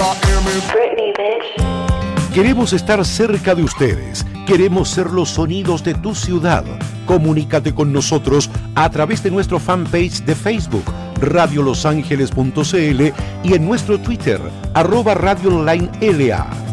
Britney, bitch. Queremos estar cerca de ustedes. Queremos ser los sonidos de tu ciudad. Comunícate con nosotros a través de nuestro fanpage de Facebook, radiolosangeles.cl, y en nuestro Twitter, @radioonlineLA.